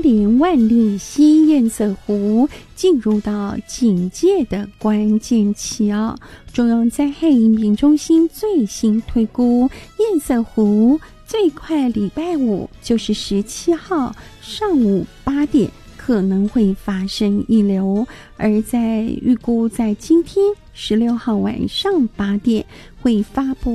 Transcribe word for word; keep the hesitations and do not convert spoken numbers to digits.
连万里吸堰塞湖进入到警戒的关键期哦。中央灾害应变中心最新推估，堰塞湖最快礼拜五就是十七号上午八点可能会发生溢流，而在预估在今天十六号晚上八点会发布